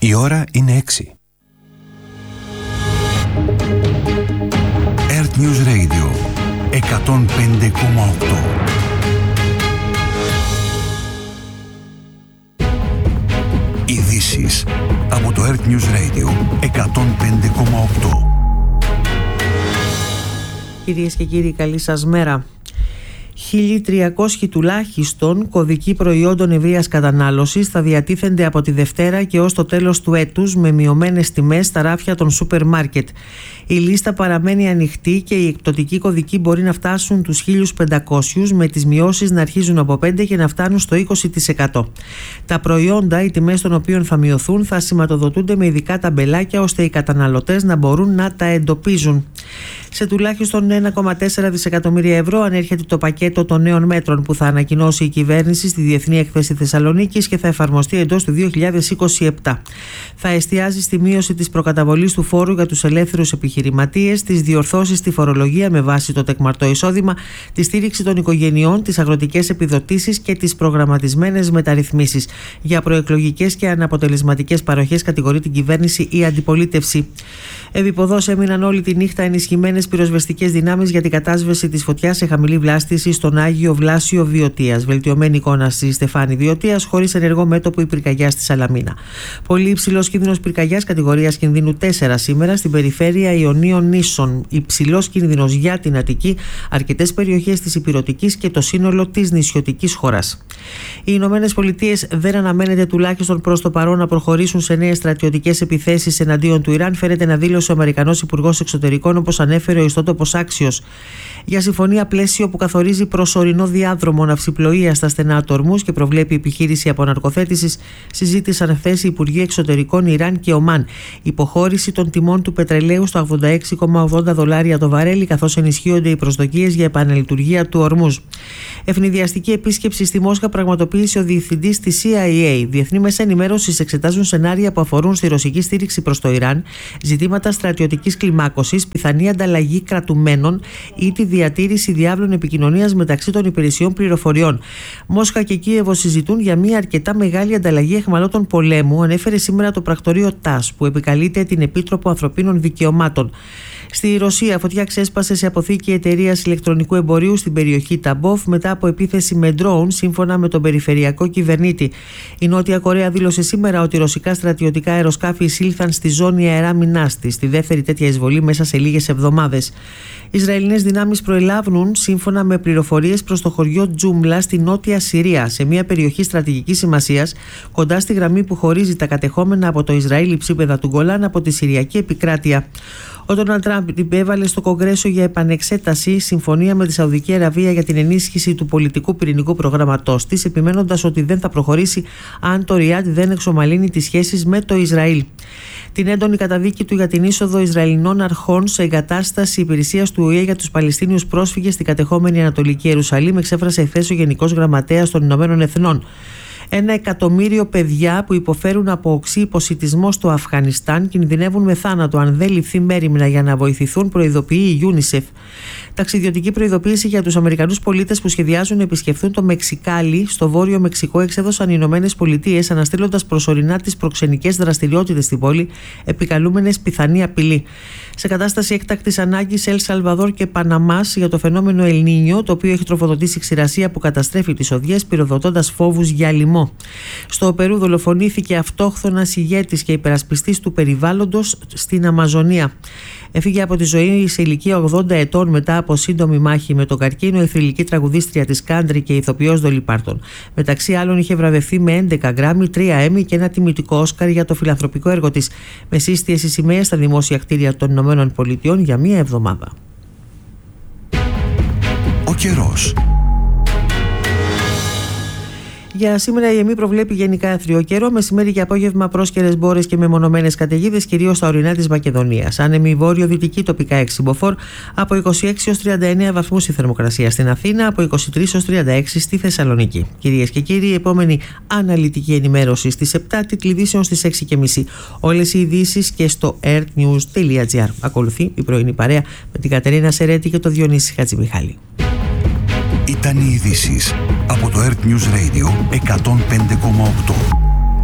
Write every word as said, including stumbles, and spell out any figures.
Η ώρα είναι έξι. Earth News Radio εκατόν πέντε κόμμα οκτώ. Ειδήσεις από το Earth News Radio εκατόν πέντε κόμμα οκτώ. Κυρίες και κύριοι, καλή σας μέρα. χίλια τριακόσιοι τουλάχιστον κωδικοί προϊόντων ευρείας κατανάλωσης θα διατίθενται από τη Δευτέρα και ως το τέλος του έτους με μειωμένες τιμές στα ράφια των σούπερ μάρκετ. Η λίστα παραμένει ανοιχτή και οι εκπτωτικοί κωδικοί μπορεί να φτάσουν τους χίλια πεντακόσιους, με τις μειώσεις να αρχίζουν από πέντε και να φτάνουν στο είκοσι τοις εκατό. Τα προϊόντα, οι τιμές των οποίων θα μειωθούν, θα σηματοδοτούνται με ειδικά ταμπελάκια ώστε οι καταναλωτές να μπορούν να τα εντοπίζουν. Σε τουλάχιστον ένα κόμμα τέσσερα δισεκατομμύρια ευρώ ανέρχεται το πακέτο των νέων μέτρων που θα ανακοινώσει η κυβέρνηση στη Διεθνή Έκθεση Θεσσαλονίκης και θα εφαρμοστεί εντός του δύο χιλιάδες είκοσι επτά. Θα εστιάζει στη μείωση της προκαταβολής του φόρου για τους ελεύθερους επιχειρηματίες, τις διορθώσεις στη φορολογία με βάση το τεκμαρτό εισόδημα, τη στήριξη των οικογενειών, τις αγροτικές επιδοτήσεις και τις προγραμματισμένες μεταρρυθμίσεις. Για προεκλογικές και αναποτελεσματικές παροχές κατηγορεί την κυβέρνηση η αντιπολίτευση. Επιποδώς έμειναν όλη τη νύχτα ενισχυμένες πυροσβεστικές δυνάμεις για την κατάσβεση της φωτιάς σε χαμηλή βλάστηση στον Άγιο Βλάσιο Βιωτίας. Βελτιωμένη εικόνα στη Στεφάνη Βιωτίας, χωρίς ενεργό μέτωπο η πυρκαγιά στη Σαλαμίνα. Πολύ υψηλός κίνδυνος πυρκαγιάς κατηγορίας κινδύνου τέσσερα σήμερα στην περιφέρεια Ιωνίων Νήσων. Υψηλός κίνδυνος για την Αττική, αρκετές περιοχές της Ηπειρωτικής και το σύνολο της νησιωτικής χώρας. Οι Ηνωμένες Πολιτείες δεν αναμένεται τουλάχιστον προς το παρόν να προχωρήσουν σε νέες στρατιωτικές επιθέσεις εναντίον του Ιράν, φέρεται να δήλωσε ο Αμερικανός Υπουργός Εξωτερικών, όπως ανέφερε ο ιστότοπος Άξιος. Για συμφωνία πλαίσιο που καθορίζει προσωρινό διάδρομο ναυσιπλοείας στα στενά του Ορμούζ και προβλέπει επιχείρηση αποναρκοθέτησης, συζήτησαν χθες οι Υπουργοί Εξωτερικών Ιράν και Ομάν. Υποχώρηση των τιμών του πετρελαίου στο ογδόντα έξι κόμμα ογδόντα δολάρια το βαρέλι, καθώς ενισχύονται οι προσδοκίες για επανελειτουργία του Ορμούζ. Ευνηδιαστική επίσκεψη στη Μόσχα πραγματοποίησε ο διευθυντής της σι άι έι. Διεθνή μέσα ενημέρωσης εξετάζουν σενάρια που αφορούν στη ρωσική στήριξη προς το Ιράν, ζητήματα στρατιωτικής κλιμάκωσης, πιθανή ανταλλαγή κρατουμένων ή τη διατήρηση διάβλων επικοινωνίας μεταξύ των υπηρεσιών πληροφοριών. Μόσχα και Κίεβο συζητούν για μια αρκετά μεγάλη ανταλλαγή αιχμαλώτων πολέμου, ανέφερε σήμερα το πρακτορείο ΤΑΣ, που επικαλείται την Επίτροπο Ανθρωπίνων Δικαιωμάτων. Στη Ρωσία, φωτιά ξέσπασε σε αποθήκη εταιρείας ηλεκτρονικού εμπορίου στην περιοχή Ταμπόφ μετά από επίθεση με ντρόουν, σύμφωνα με τον περιφερειακό κυβερνήτη. Η Νότια Κορέα δήλωσε σήμερα ότι ρωσικά στρατιωτικά αεροσκάφη εισήλθαν στη ζώνη αεράμινάς της, τη δεύτερη τέτοια εισβολή μέσα σε λίγες εβδομάδες. Ισραηλινές δυνάμεις προελάβουν, σύμφωνα με πληροφορίες, προς το χωριό Τζούμλα στη Νότια Συρία, σε μια περιοχή στρατηγικής σημασίας, κοντά στη γραμμή που χωρίζει τα κατεχόμενα από το Ισραήλ υψίπεδα του Γκολάν από τη Συριακή επικράτεια. Ο Ντόναλντ Τραμπ υπέβαλε στο Κογκρέσο για επανεξέταση συμφωνία με τη Σαουδική Αραβία για την ενίσχυση του πολιτικού πυρηνικού προγράμματός της, επιμένοντας ότι δεν θα προχωρήσει αν το Ριάντ δεν εξομαλύνει τις σχέσεις με το Ισραήλ. Την έντονη καταδίκη του για την είσοδο Ισραηλινών αρχών σε εγκατάσταση υπηρεσίας του Ο Ε Ε για τους Παλαιστίνιους πρόσφυγες στην κατεχόμενη Ανατολική Ιερουσαλήμ εξέφρασε χθες ο Γενικός Γραμματέας των Ηνωμένων Εθνών. Ένα εκατομμύριο παιδιά που υποφέρουν από οξύ υποσιτισμό στο Αφγανιστάν κινδυνεύουν με θάνατο αν δεν ληφθεί μέριμνα για να βοηθηθούν, προειδοποιεί η UNICEF. Ταξιδιωτική προειδοποίηση για τους Αμερικανούς πολίτες που σχεδιάζουν να επισκεφθούν το Μεξικάλι στο βόρειο Μεξικό εξέδωσαν οι Ηνωμένες Πολιτείες, αναστέλλοντας προσωρινά τις προξενικές δραστηριότητες στην πόλη, επικαλούμενες πιθανή απειλή. Σε κατάσταση έκτακτης ανάγκης, Ελ Σαλβαδόρ και Παναμάς για το φαινόμενο Ελ Νίνιο, το οποίο έχει τροφοδοτήσει ξηρασία που καταστρέφει τις οδιές, πυροδοτώντας φόβους για λοιμό. Στο Περού δολοφονήθηκε αυτόχθονας ηγέτης και υπερασπιστής του περιβάλλοντος στην Αμαζονία. Έφυγε από τη ζωή σε ηλικία ογδόντα ετών μετά από σύντομη μάχη με τον καρκίνο η θρυλική τραγουδίστρια της country και ηθοποιός Ντόλι Πάρτον. Μεταξύ άλλων, είχε βραβευθεί με έντεκα γκράμι, τρία Έμι και ένα τιμητικό Όσκαρ για το φιλανθρωπικό έργο της, με σύστιες σημαίες στα δημόσια κτίρια των Ηνωμένων Πολιτειών για μία εβδομάδα. Ο καιρός. Για σήμερα η ΕΜΗ προβλέπει γενικά άθριο καιρό, μεσημέρι και απόγευμα πρόσκαιρες μπόρες και μεμονωμένες καταιγίδες, κυρίως στα ορεινά της Μακεδονίας. Άνεμη βόρειο-δυτική, τοπικά έξι μποφόρ, από είκοσι έξι έως τριάντα εννέα βαθμούς η θερμοκρασία στην Αθήνα, από είκοσι τρεις έως τριάντα έξι στη Θεσσαλονίκη. Κυρίες και κύριοι, η επόμενη αναλυτική ενημέρωση στις επτά, τίτλοι ειδήσεων στις έξι και μισή. Όλες οι ειδήσεις και στο earthnews τελεία gr. Ακολουθεί η πρωινή παρέα με την Κατερίνα Σερέτη και τον Διονύση Χατζημιχάλη. Ήταν οι ειδήσεις από το Earth News Radio εκατόν πέντε κόμμα οκτώ.